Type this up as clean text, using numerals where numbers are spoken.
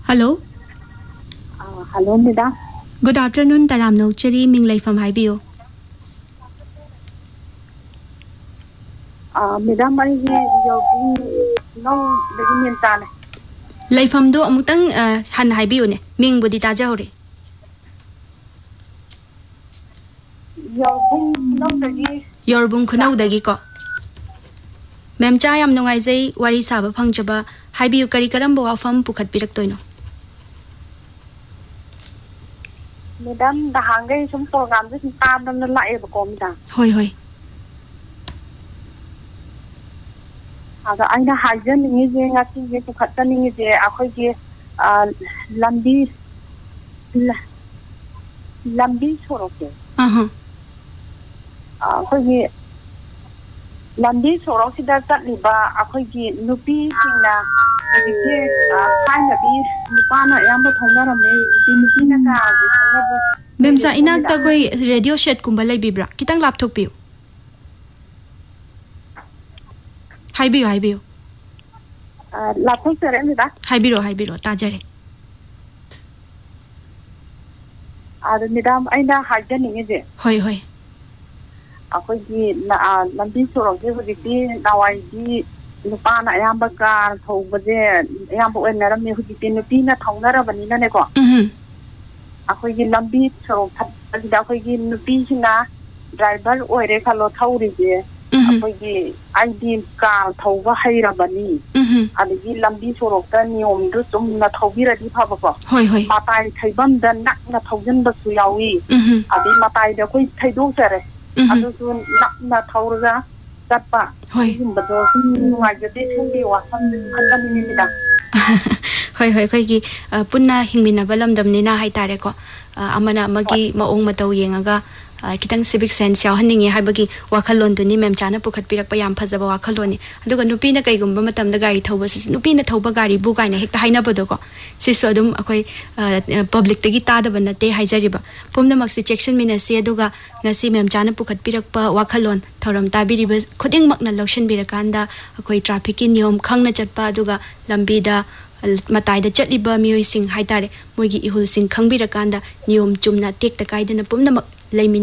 Hello. Hello, Madam. Good afternoon, Taram Nokchari, Minglay from Hibio. Madam, I no, the Indian Tan. Lay from do Mutang Han Hibione, Ming Budita Jori. Your Bunkuno the Giko. Mem Chayam no I say, Wari Saba Pangchaba, Hibiu Karikarambo from Pukat Piractoino. Madam, the hunger is some program this is part of the life of Comida. Hoi hoi. I know Hajan is asking you to cut the name is Lambi Soroke. Lambi Soroke does that Liba, Akogi, Nupi, Sina, kind of is Nupana, Yambo Tonga, Nupina. Memsa inak ta koi radio shed kumbalay bibra. Kitang laptop piyo. Hibio. Laptop sir, and that? Hibiro, tajare. Madam, I know Hajan is it. Hoi. Akogi, Lambi Soroke, now I see Nupana, Yambaka, over there, Yambo and Narami, who did Nupina, Tonga, Vanilla Neko. Akogi Lambi, so Akogi Nupina, driver, or Rekalo Tauri, Akogi, I did car, Tova, Hairabani, and the Lambi Sorokani, Dusum, Natovira di Papa. Hoi, Matai, Taiban, the Nakatogan, the Suyawi, Adi Matai, the Quay Taidosere, and soon Nataura, Tapa, but I get it was some Hoi Koigi, Puna Himina Balam Damnina Haitareko, Amana Magi, Maong Mato Yengaga, Kitang Civic Sense, Yahaning, Habagi, Wakalon, to Nimem Chana, Pukat Pirapayam Pazava Wakaloni, Aduga Nupina Kaigum, Matam the Gari Tobas, Nupina Tobagari, Bugana, Hektaina Bodogo, Sisodum, Akoi, public the guitar, the Banate Hajariba, Pumna Maxi Jackson Minasi Aduga, Nasimem Chana Pukat Pirapa, Wakalon, Toram Tabiri, Coding Magna Lotion Birakanda, Akoi trafficking Yom, Kangna Chatpa Duga, Lambida. Matai the Chatliba Mui sing Haitare, Mugi Ihul sing Kangbira Kanda, Nium Jumna take the guide and a pumna laymin.